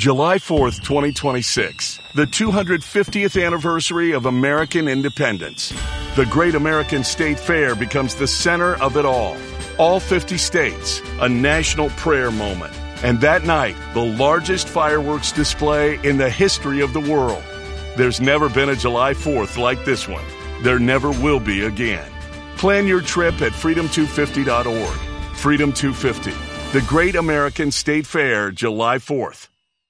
July 4th, 2026, the 250th anniversary of American independence. The Great American State Fair becomes the center of it all. All 50 states, a national prayer moment. And that night, the largest fireworks display in the history of the world. There's never been a July 4th like this one. There never will be again. Plan your trip at freedom250.org. Freedom 250, the Great American State Fair, July 4th.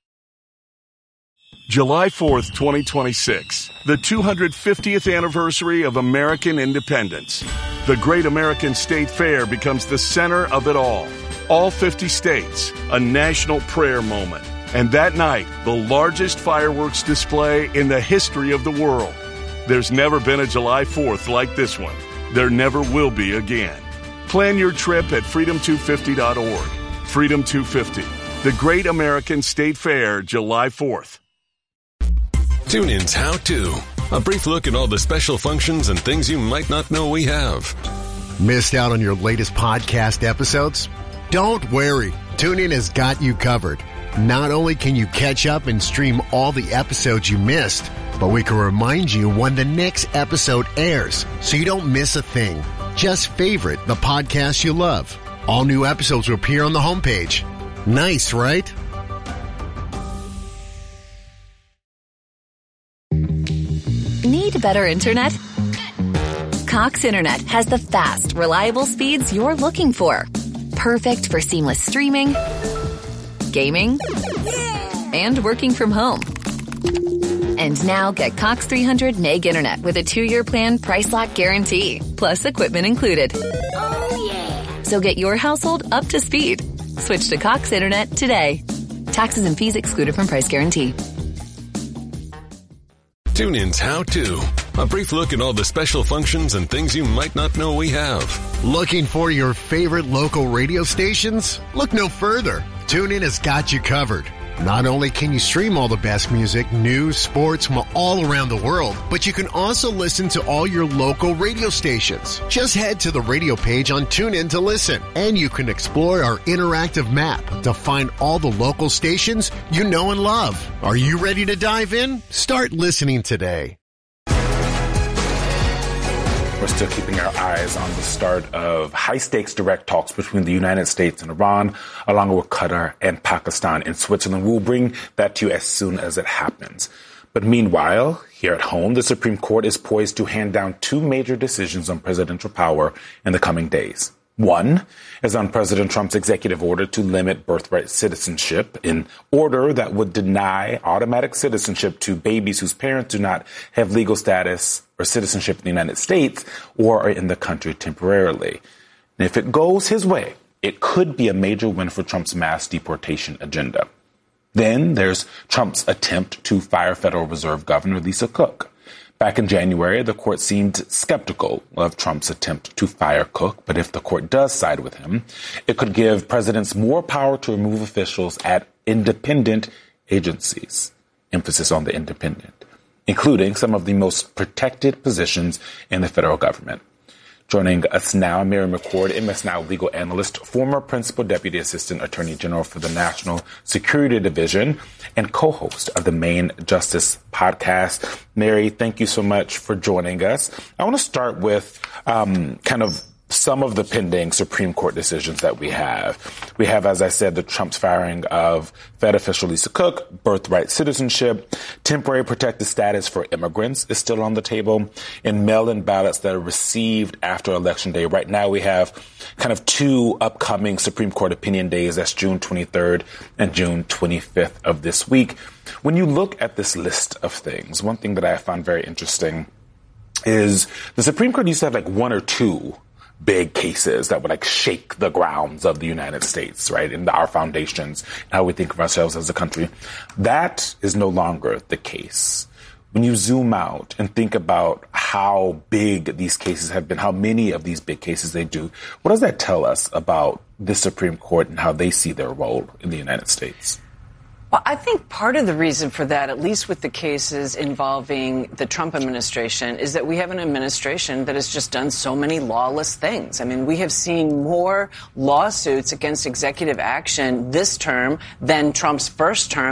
July 4th, 2026, the 250th anniversary of American independence. The Great American State Fair becomes the center of it all. All 50 states, a national prayer moment. And that night, the largest fireworks display in the history of the world. There's never been a July 4th like this one. There never will be again. Plan your trip at freedom250.org. Freedom 250, the Great American State Fair, July 4th. TuneIn's How To. A brief look at all the special functions and things you might not know we have. Missed out on your latest podcast episodes? Don't worry. TuneIn has got you covered. Not only can you catch up and stream all the episodes you missed, but we can remind you when the next episode airs so you don't miss a thing. Just favorite the podcast you love. All new episodes will appear on the homepage. Nice, right? Need better internet? Cox Internet has the fast, reliable speeds you're looking for. Perfect for seamless streaming, gaming, and working from home. And now get Cox 300 meg internet with a 2-year plan price lock guarantee, plus equipment included. Oh, yeah. So get your household up to speed. Switch to Cox Internet today. Taxes and fees excluded from price guarantee. TuneIn's How To. A brief look at all the special functions and things you might not know we have. Looking for your favorite local radio stations? Look no further. TuneIn has got you covered. Not only can you stream all the best music, news, sports from all around the world, but you can also listen to all your local radio stations. Just head to the radio page on TuneIn to listen, and you can explore our interactive map to find all the local stations you know and love. Are you ready to dive in? Start listening today. We're still keeping our eyes on the start of high-stakes direct talks between the United States and Iran, along with Qatar and Pakistan in Switzerland. We'll bring that to you as soon as it happens. But meanwhile, here at home, the Supreme Court is poised to hand down 2 major decisions on presidential power in the coming days. One is on President Trump's executive order to limit birthright citizenship, an order that would deny automatic citizenship to babies whose parents do not have legal status or citizenship in the United States or are in the country temporarily. And if it goes his way, it could be a major win for Trump's mass deportation agenda. Then there's Trump's attempt to fire Federal Reserve Governor Lisa Cook. Back in January, the court seemed skeptical of Trump's attempt to fire Cook, but if the court does side with him, it could give presidents more power to remove officials at independent agencies. Emphasis on the independent, including some of the most protected positions in the federal government. Joining us now, Mary McCord, MS Now legal analyst, former principal deputy assistant attorney general for the National Security Division, and co-host of the Main Justice podcast. Mary, thank you so much for joining us. I want to start with kind of some of the pending Supreme Court decisions that we have. We have, as I said, the Trump's firing of Fed official Lisa Cook, birthright citizenship, temporary protected status for immigrants is still on the table, and mail-in ballots that are received after Election Day. Right now we have kind of 2 upcoming Supreme Court opinion days. That's June 23rd and June 25th of this week. When you look at this list of things, one thing that I found very interesting is the Supreme Court used to have like 1 or 2 big cases that would like shake the grounds of the United States, right? And our foundations, and how we think of ourselves as a country. That is no longer the case. When you zoom out and think about how big these cases have been, how many of these big cases they do, what does that tell us about the Supreme Court and how they see their role in the United States? Well, I think part of the reason for that, at least with the cases involving the Trump administration, is that we have an administration that has just done so many lawless things. I mean, we have seen more lawsuits against executive action this term than Trump's first term.